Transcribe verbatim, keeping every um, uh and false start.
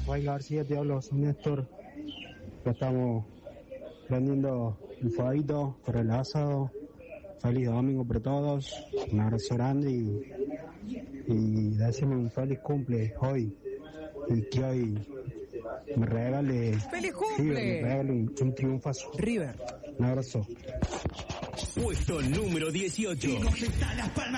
Ray García, te hablo, soy Néstor. Ya estamos prendiendo el fueguito para el asado. Feliz domingo para todos. Un abrazo grande y, y decirme un feliz cumple hoy. Y que hoy me regale. ¡Feliz cumple! River, me regale un, un triunfazo. River. Un abrazo. Puesto número dieciocho.